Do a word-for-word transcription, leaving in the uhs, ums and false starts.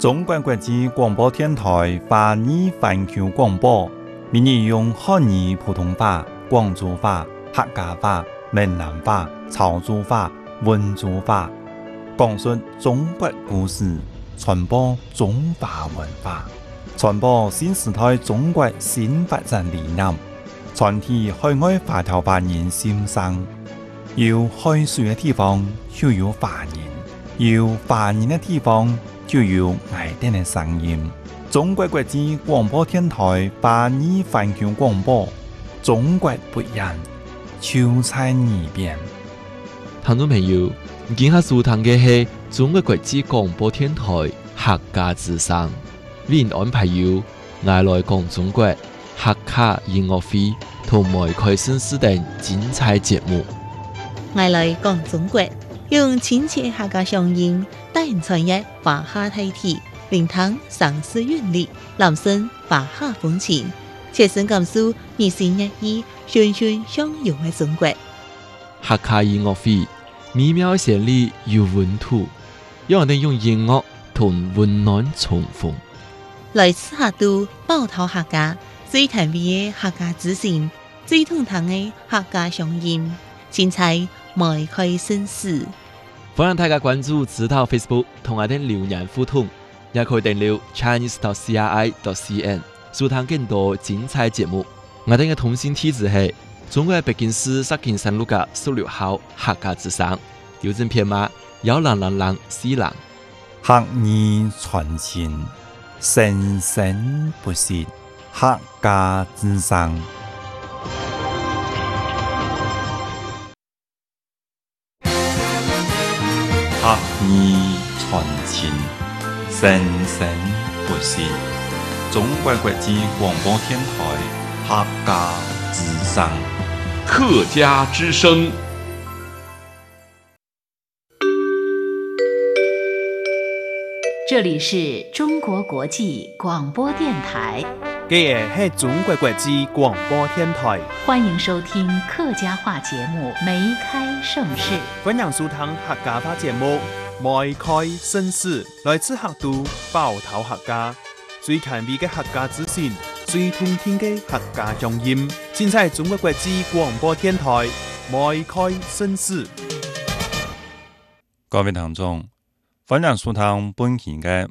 中国国际广播电台华语环球广播，每日用汉语普通话、广州话、客家话、闽南话、潮州话、温州话，讲述中国故事，传播中华文化，传播新时代中国新发展理念，传递海外华侨华人心声。有海水的地方就有华人，有华人的地方就有爱丁的声音。中国国际广播电台华语环球广播，中国不一样，就在耳边。 听众朋友，今下收听的是中国国际广播电台客家之声，为您安排有爱来讲中国客家音乐会同埋开新视等精彩节目。 爱来讲中国，用亲切客家乡音带人传阅华夏大体，聆听城市韵律，揽声华夏风情，切身感受日新月异、循循相融的中国。 客家音乐会美妙旋律有温度，让我哋用音乐同温暖重逢。 来自客都包头客家最甜美的客家之声，最通透的客家乡音，精彩迈开新事。 欢迎大家关注指导 Facebook 同我哋留言互动，也可以订阅 Chinese dot C R I dot C N 收聽更多精彩節目。我哋嘅通信地址係中國北京市石景山路嘅十六號客家之聲，郵政編碼幺零零零四零。 客語傳情，生生不息，客家之聲。客語傳情，生生不息。中國國際廣播電台客家之聲。 客家之聲。 这里是中国国际广播电台， 这也是中国国际广播电台， 欢迎收听客家话节目《梅开盛世》。 欢迎收听客家话节目《梅开盛世》，来自客都包头客家，最甜美的客家之声，最通天的客家乡音，现在中国国际广播电台《梅开盛世》。 各位聽眾，歡迎收聽本期嘅